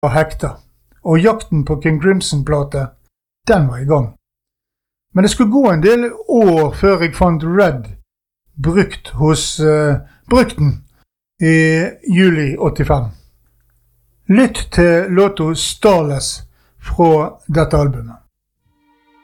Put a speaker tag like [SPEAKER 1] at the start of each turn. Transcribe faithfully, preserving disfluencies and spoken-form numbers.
[SPEAKER 1] var hekta, og jakten på King Crimson-plate, den var i gang. Men det skulle gå en del år før jeg fant Red brukt hos uh, Brukten i juli åttifem. Lytt til låta Starless fra dette albumet.